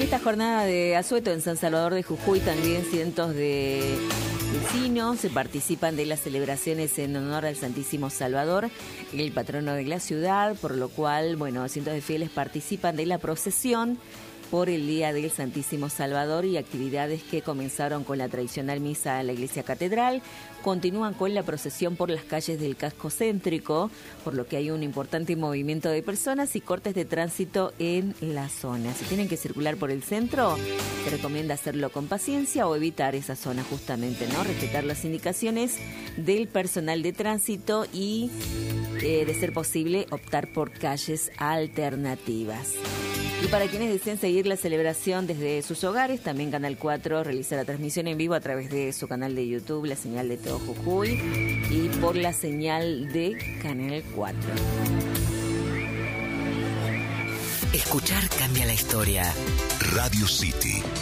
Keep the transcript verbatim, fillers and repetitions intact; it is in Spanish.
esta jornada de asueto en San Salvador de Jujuy también cientos de vecinos se participan de las celebraciones en honor al Santísimo Salvador, el patrono de la ciudad, por lo cual, bueno, cientos de fieles participan de la procesión por el Día del Santísimo Salvador y actividades que comenzaron con la tradicional misa en la iglesia catedral, continúan con la procesión por las calles del casco céntrico, por lo que hay un importante movimiento de personas y cortes de tránsito en la zona. Si tienen que circular por el centro, se recomienda hacerlo con paciencia o evitar esa zona justamente, ¿no? Respetar las indicaciones del personal de tránsito y, eh, de ser posible, optar por calles alternativas. Y para quienes deseen seguir la celebración desde sus hogares, también Canal cuatro realiza la transmisión en vivo a través de su canal de YouTube, la señal de Todo Jujuy, y por la señal de Canal cuatro. Escuchar cambia la historia. Radio City.